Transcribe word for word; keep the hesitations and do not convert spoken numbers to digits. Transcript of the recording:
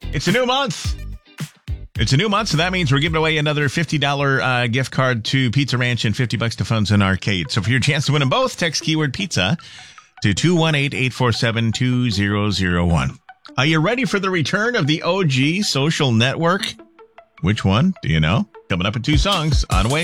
It's a new month. It's a new month, so that means we're giving away another fifty dollars uh, gift card to Pizza Ranch and fifty bucks to Funds and Arcade. So for your chance to win them both, text keyword pizza to two one eight, eight four seven, two zero zero one. Are you ready for the return of the O G social network? Which one? Do you know? Coming up in two songs on Wave.